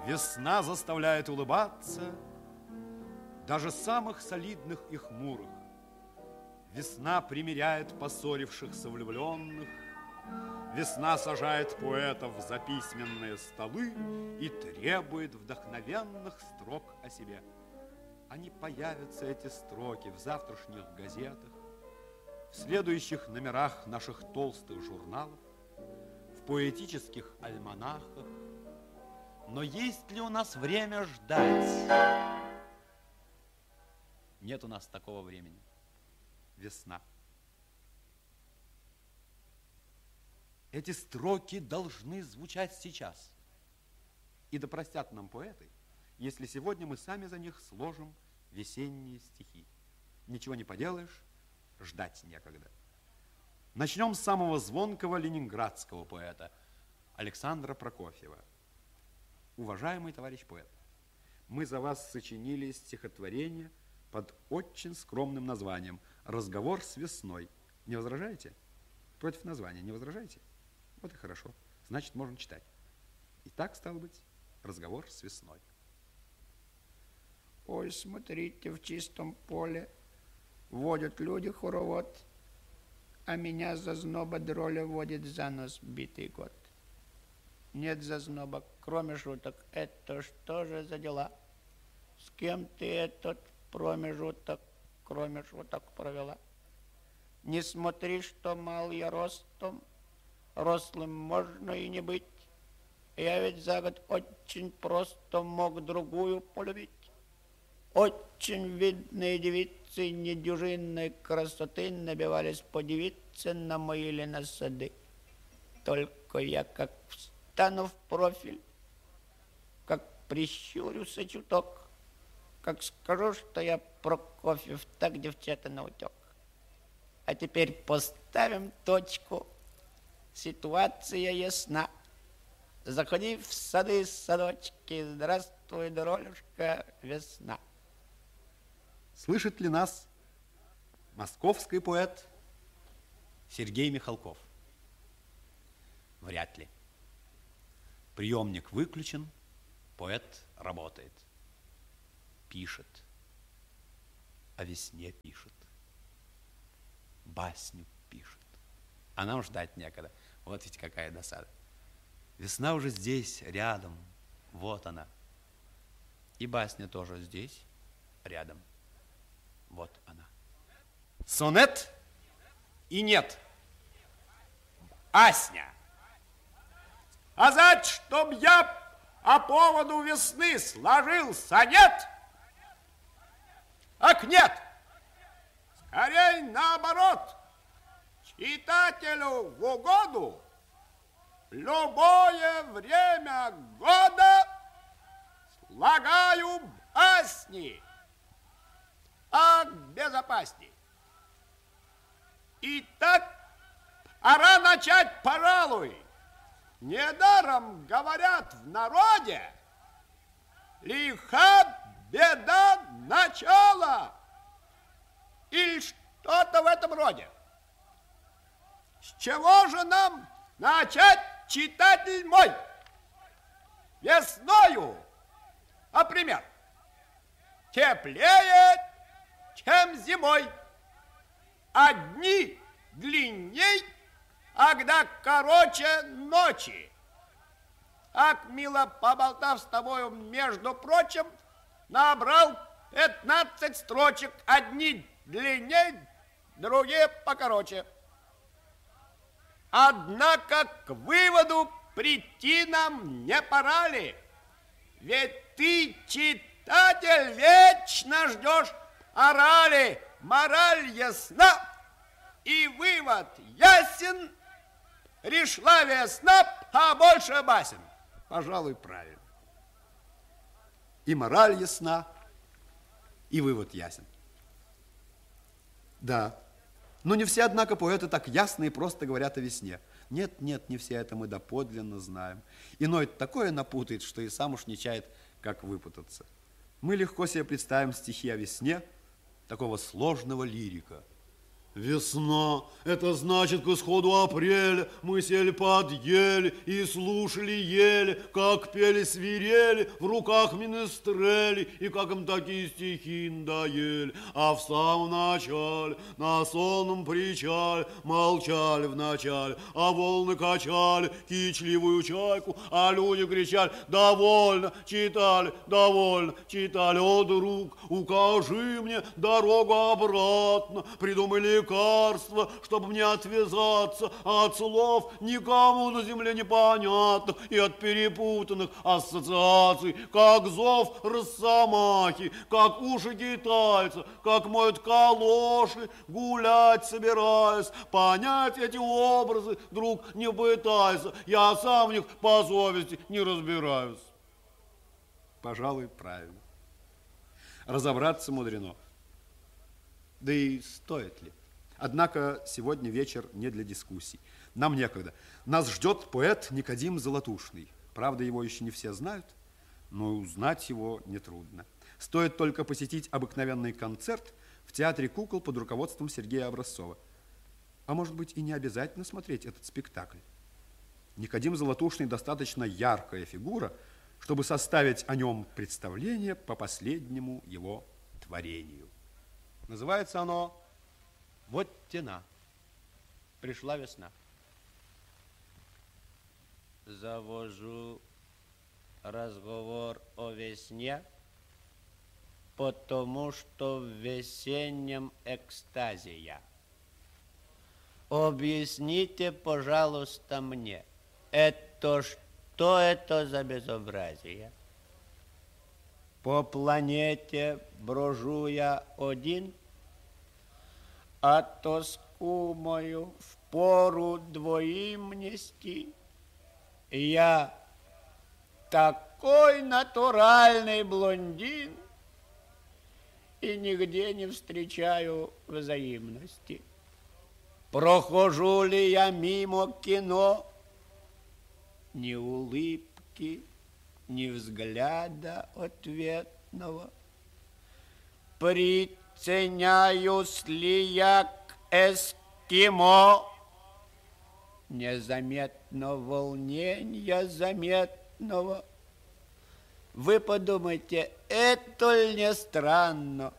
Весна заставляет улыбаться даже самых солидных и хмурых. Весна примиряет поссорившихся влюбленных. Весна сажает поэтов за письменные столы и требует вдохновенных строк о себе. Они появятся, эти строки, в завтрашних газетах, в следующих номерах наших толстых журналов, в поэтических альманахах. Но есть ли у нас время ждать? Нет у нас такого времени. Весна. Эти строки должны звучать сейчас. И да простят нам поэты, если сегодня мы сами за них сложим весенние стихи. Ничего не поделаешь, ждать некогда. Начнем с самого звонкого ленинградского поэта Александра Прокофьева. Уважаемый товарищ поэт, мы за вас сочинили стихотворение под очень скромным названием «Разговор с весной». Не возражаете? Против названия не возражаете? Вот и хорошо. Значит, можно читать. Итак, стало быть, разговор с весной. Ой, смотрите, в чистом поле водят люди хоровод, а меня зазноба дроля водит за нос битый год. Нет зазноба, кроме шуток. Это что же за дела? С кем ты этот промежуток, кроме шуток, провела? Не смотри, что мал я ростом, рослым можно и не быть. Я ведь за год очень просто мог другую полюбить. Очень видные девицы недюжинной красоты набивались подивиться на мои леносады. Только я как встану в профиль, как прищурюся чуток, как скажу, что я Прокофьев, так девчата наутек. А теперь поставим точку. Ситуация ясна. Заходи в сады, садочки. Здравствуй, дролюшка, весна. Слышит ли нас московский поэт Сергей Михалков? Вряд ли. Приемник выключен, поэт работает. Пишет. О весне пишет. Басню пишет. А нам ждать некогда. Вот ведь какая досада. Весна уже здесь, рядом. Вот она. И басня тоже здесь, рядом. Вот она. Сонет и нет. Басня. А знать, чтоб я по поводу весны сложил сонет? Ах, нет! Скорей наоборот. Читателю в угоду любое время года слагаю басни, ах, безопасней. Итак, пора начать, пожалуй. Недаром говорят в народе: лиха беда начала. Или что-то в этом роде. С чего же нам начать, читатель мой? Весною, например, теплее, чем зимой. А дни длинней, а когда короче ночи. Так, мило поболтав с тобою, между прочим, набрал 15 строчек. Одни длинней, другие покороче. Однако к выводу прийти нам не пора ли? Ведь ты, читатель, вечно ждешь орали. Мораль ясна, и вывод ясен. Решила весна, а больше басен. Пожалуй, правильно. И мораль ясна, и вывод ясен. Да. Но не все, однако, поэты так ясно и просто говорят о весне. Нет, нет, не все, это мы доподлинно знаем. Иной такое напутает, что и сам уж не чает, как выпутаться. Мы легко себе представим стихи о весне такого сложного лирика. Весна – это значит, к исходу апреля мы сели под ели и слушали ели, как пели свирели в руках менестрели, и как им такие стихи надоели. А в самом начале, на сонном причале, молчали вначале, а волны качали кичливую чайку, а люди кричали: довольно читали, довольно читали. О, друг, укажи мне дорогу обратно, придумай лекарство, чтобы мне отвязаться от слов никому на земле непонятных и от перепутанных ассоциаций, как зов росомахи, как уши китайца, как моют калоши, гулять собираясь. Понять эти образы, друг, не пытайся, я сам в них по совести не разбираюсь. Пожалуй, правильно. Разобраться мудрено. Да и стоит ли? Однако сегодня вечер не для дискуссий. Нам некогда. Нас ждет поэт Никодим Золотушный. Правда, его еще не все знают, но узнать его нетрудно. Стоит только посетить обыкновенный концерт в театре кукол под руководством Сергея Образцова. А может быть, и не обязательно смотреть этот спектакль. Никодим Золотушный достаточно яркая фигура, чтобы составить о нем представление по последнему его творению. Называется оно «Вот тена. Пришла весна». Завожу разговор о весне, потому что в весеннем экстазе я. Объясните, пожалуйста, мне, что это за безобразие? По планете брожу я один, а тоску мою в пору двоим нести. Я такой натуральный блондин и нигде не встречаю взаимности. Прохожу ли я мимо кино, ни улыбки, ни взгляда ответного. Приценяюсь ли я к эскимо, незаметно волнения заметного. Вы подумайте, это ли не странно?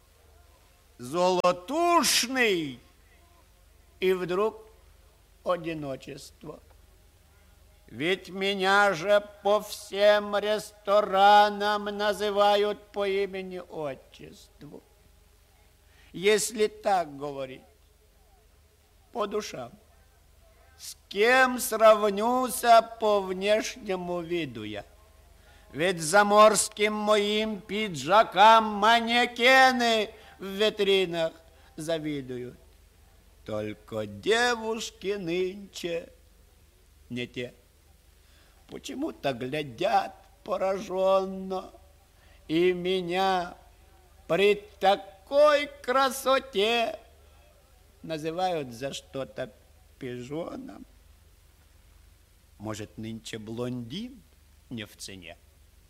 Золотушный, и вдруг одиночество. Ведь меня же по всем ресторанам называют по имени-отчеству. Если так говорить, по душам, с кем сравнюся по внешнему виду я? Ведь заморским моим пиджакам манекены в витринах завидуют. Только девушки нынче не те. Почему-то глядят пораженно, и меня при такой красоте называют за что-то пижоном. Может, нынче блондин не в цене?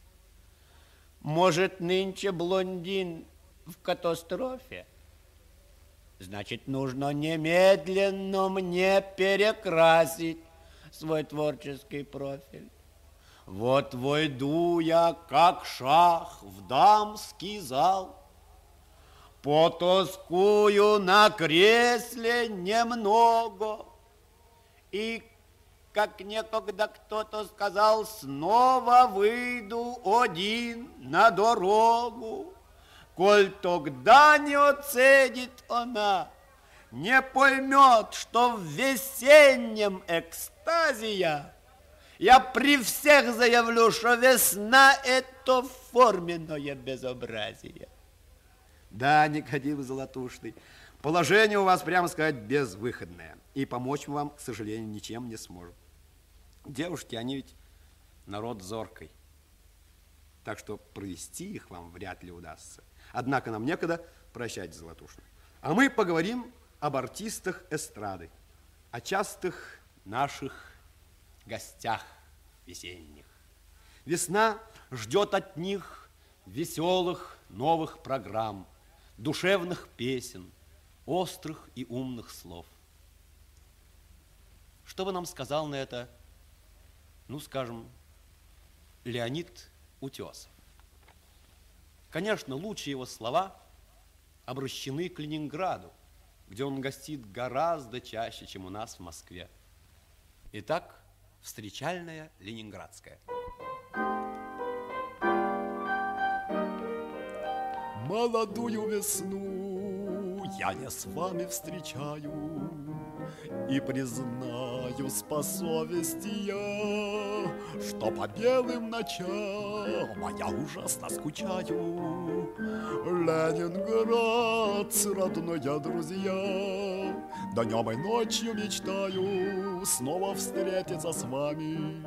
Может, нынче блондин в катастрофе? Значит, нужно немедленно мне перекрасить свой творческий профиль. Вот войду я, как шах, в дамский зал, потоскую на кресле немного, и, как некогда кто-то сказал, снова выйду один на дорогу. Коль тогда не оценит она, не поймет, что в весеннем экстазе я при всех заявлю, что весна – это форменное безобразие. Да, Никодим Золотушный, положение у вас, прямо сказать, безвыходное. И помочь мы вам, к сожалению, ничем не сможем. Девушки, они ведь народ зоркий. Так что провести их вам вряд ли удастся. Однако нам некогда, прощать Золотушный. А мы поговорим об артистах эстрады, о частых наших гостях весенних. Весна ждет от них веселых новых программ, душевных песен, острых и умных слов. Что бы нам сказал на это, ну, скажем, Леонид Утесов? Конечно, лучшие его слова обращены к Ленинграду, где он гостит гораздо чаще, чем у нас в Москве. Итак, встречальная ленинградская. Молодую весну я не с вами встречаю, и признаюсь по совести я, что по белым ночам я ужасно скучаю. Ленинград, родные друзья, днем и ночью мечтаю снова встретиться с вами.